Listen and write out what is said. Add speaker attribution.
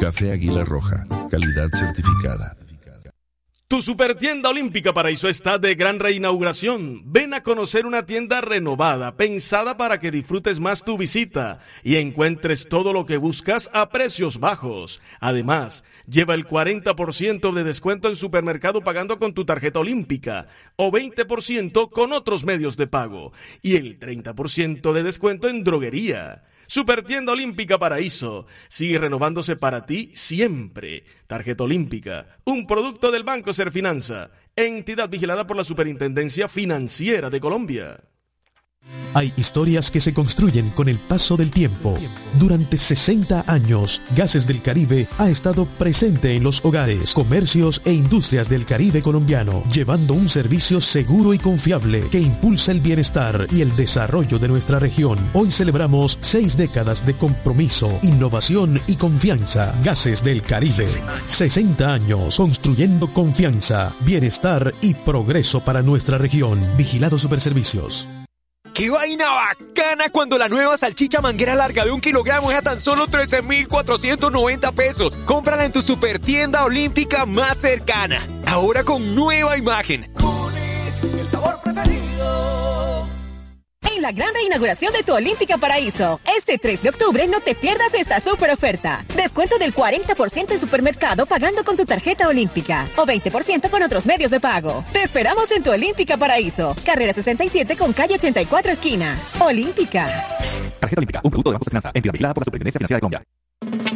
Speaker 1: Café Águila Roja, calidad certificada.
Speaker 2: Tu supertienda Olímpica Paraíso está de gran reinauguración. Ven a conocer una tienda renovada, pensada para que disfrutes más tu visita y encuentres todo lo que buscas a precios bajos. Además, lleva el 40% de descuento en supermercado pagando con tu tarjeta olímpica o 20% con otros medios de pago y el 30% de descuento en droguería. Supertienda Olímpica Paraíso sigue renovándose para ti siempre. Tarjeta Olímpica, un producto del Banco Serfinanza, entidad vigilada por la Superintendencia Financiera de Colombia.
Speaker 3: Hay historias que se construyen con el paso del tiempo. Durante 60 años, Gases del Caribe ha estado presente en los hogares, comercios e industrias del Caribe colombiano, llevando un servicio seguro y confiable que impulsa el bienestar y el desarrollo de nuestra región. Hoy celebramos 6 décadas de compromiso, innovación y confianza. Gases del Caribe. 60 años construyendo confianza, bienestar y progreso para nuestra región. Vigilado Superservicios.
Speaker 4: ¡Qué vaina bacana cuando la nueva salchicha manguera larga de 1 kilogramo es a tan solo 13,490 pesos! Cómprala en tu supertienda olímpica más cercana. Ahora con nueva imagen.
Speaker 5: Kunit, el sabor preferido.
Speaker 6: En la gran reinauguración de tu Olímpica Paraíso, este 3 de octubre no te pierdas esta super oferta. Descuento del 40% en supermercado pagando con tu tarjeta olímpica o 20% con otros medios de pago. Te esperamos en tu Olímpica Paraíso, carrera 67 con calle 84 esquina. Olímpica.
Speaker 7: Tarjeta Olímpica, un producto de Banco Serfinanza, entidad vigilada por la Superintendencia Financiera de Colombia.